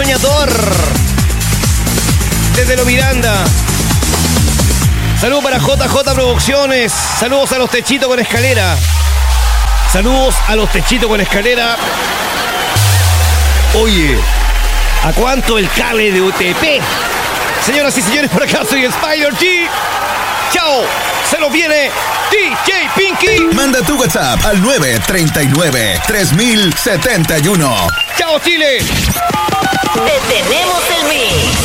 soñador. Desde Lo Miranda. Saludos para JJ Producciones. Saludos a los techitos con escalera. Saludos a los techitos con escalera. Oye, ¿a cuánto el cable de UTP? Señoras y señores, por acá soy Spider G. Chao, se lo viene DJ Pinky. Manda tu WhatsApp al 939-3071. Chao, Chile. Detenemos el mix.